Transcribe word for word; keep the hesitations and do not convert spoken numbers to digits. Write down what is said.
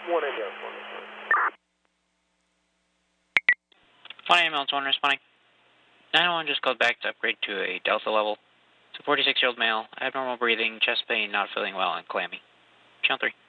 one ambulance one responding. one ambulance one responding. nine one one just called back to upgrade to a Delta level. It's a forty-six-year-old male, abnormal breathing, chest pain, not feeling well, and clammy. Channel three.